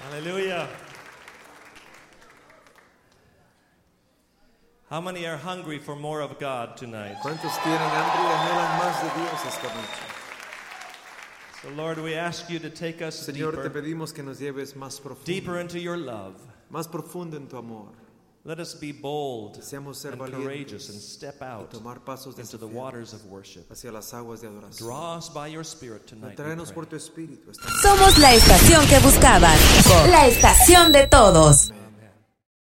Hallelujah. How many are hungry for more of God tonight? ¿Cuántos tienen hambre y anhelan más de Dios esta noche? So Lord, we ask you to take us Señor, te deeper pedimos que nos lleves más into your love. más profundo en tu amor. Let us be bold Deseamos ser and valientes courageous and step y out tomar pasos de into the fe waters of worship. hacia las aguas de adoración. Draw us by your Spirit tonight. we Tráenos pray. por tu espíritu esta noche. Somos la estación que buscabas. La estación de todos. Amén.